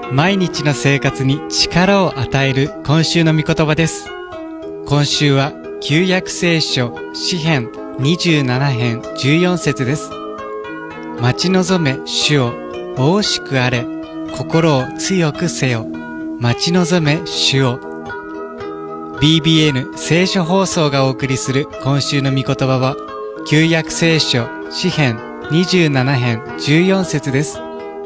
毎日の生活に力を与える今週の御言葉です。今週は旧約聖書詩編27編14節です。待ち望め主を、お惜しくあれ、心を強くせよ。待ち望め主を。BBN 聖書放送がお送りする今週の御言葉は、旧約聖書詩編27編14節です。